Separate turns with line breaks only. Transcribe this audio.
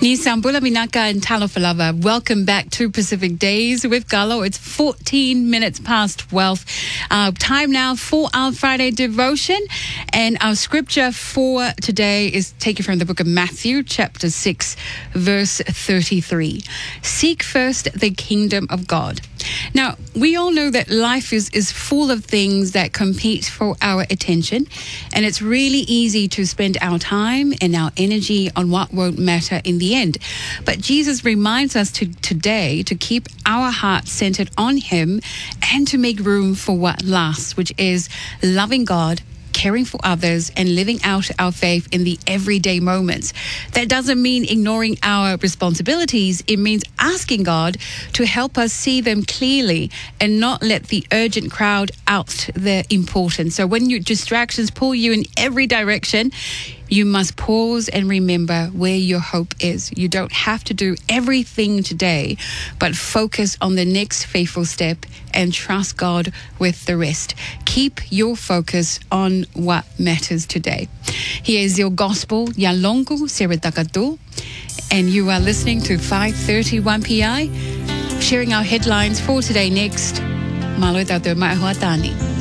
Ni Sambula Minaka and Talofalava. Welcome back to Pacific Days with Galo. It's 14 minutes past 12. Time now for our Friday devotion. And our scripture for today is taken from the book of Matthew, chapter 6, verse 33. Seek first the kingdom of God. Now, we all know that life is full of things that compete for our attention, and it's really easy to spend our time and our energy on what won't matter in the end. But Jesus reminds us today to keep our hearts centered on Him and to make room for what lasts, which is loving God, caring for others, and living out our faith in the everyday moments. That doesn't mean ignoring our responsibilities. It means asking God to help us see them clearly and not let the urgent crowd out their importance. So when distractions pull you in every direction, you must pause and remember where your hope is. You don't have to do everything today, but focus on the next faithful step and trust God with the rest. Keep your focus on what matters today. Here is your gospel, Yalongu Seretakatu, and you are listening to 531 PI, sharing our headlines for today next. Malo Tato Mahuatani.